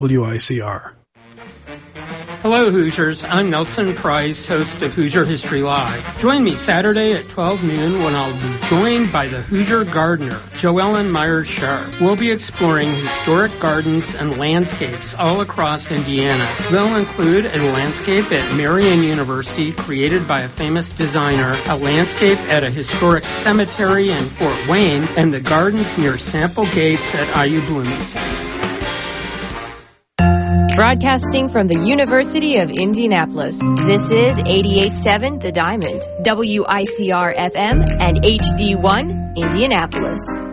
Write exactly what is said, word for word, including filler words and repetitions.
W I C R. Hello, Hoosiers. I'm Nelson Price, host of Hoosier History Live. Join me Saturday at twelve noon when I'll be joined by the Hoosier gardener, Joellen Myers-Sharp. We'll be exploring historic gardens and landscapes all across Indiana. They'll include a landscape at Marian University created by a famous designer, a landscape at a historic cemetery in Fort Wayne, and the gardens near Sample Gates at I U Bloomington. Broadcasting from the University of Indianapolis, this is eighty-eight point seven The Diamond, W I C R F M, and H D one, Indianapolis.